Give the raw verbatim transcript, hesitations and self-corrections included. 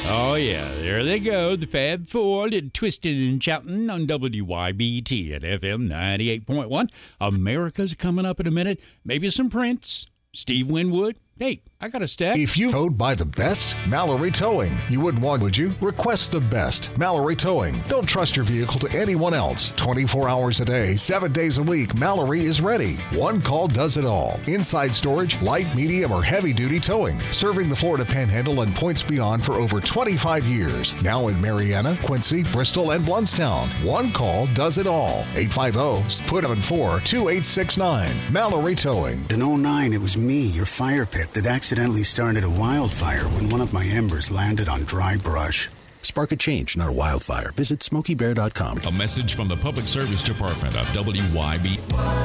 Oh, yeah, there they go, the Fab Four, twisting and shouting on W Y B T at F M ninety-eight point one. America's coming up in a minute. Maybe some Prince, Steve Winwood. Hey, I got a stack. If you vote by the best, Mallory Towing. You wouldn't want, would you? Request the best, Mallory Towing. Don't trust your vehicle to anyone else. twenty-four hours a day, seven days a week, Mallory is ready. One call does it all. Inside storage, light, medium, or heavy-duty towing. Serving the Florida Panhandle and points beyond for over twenty-five years. Now in Marietta, Quincy, Bristol, and Blountstown. One call does it all. eight five zero, put seven four, two eight six nine. Mallory Towing. In oh nine, it was me, your fire pit, that accidentally started a wildfire when one of my embers landed on dry brush. Spark a change, not a wildfire. Visit smokey bear dot com. A message from the Public Service Department of W Y B.